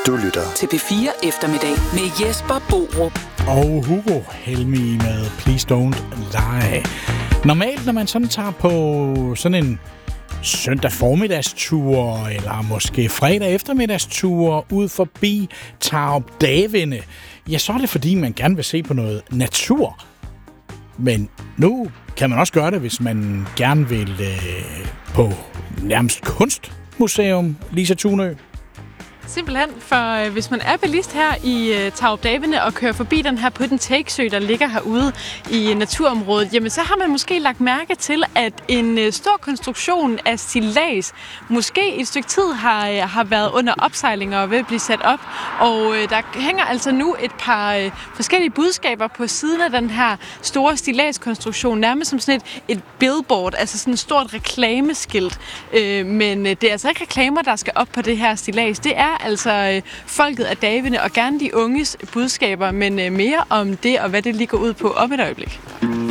Du lytter til P4 Eftermiddag med Jesper Borup og Hugo Helmi med Please Don't Lie. Normalt, når man sådan tager på sådan en søndag formiddagstur, eller måske fredag eftermiddagstur ud forbi Tarup Davinde, ja, så er det fordi, man gerne vil se på noget natur. Men nu kan man også gøre det, hvis man gerne vil på nærmest kunstmuseum, Lisa Tunø. Simpelthen, for hvis man er bilist her i Tarup Davinde og kører forbi den her Put and Take-sø, der ligger herude i naturområdet, jamen så har man måske lagt mærke til, at en stor konstruktion af stillads måske i et stykke tid har været under opsejling og ved at blive sat op. Og der hænger altså nu et par forskellige budskaber på siden af den her store stilladskonstruktion, nærmest som sådan et billboard, altså sådan et stort reklameskilt. Men det er altså ikke reklamer, der skal op på det her stillads. Det er altså folket af Davinde og gerne de unges budskaber, men mere om det og hvad det lige går ud på om et øjeblik.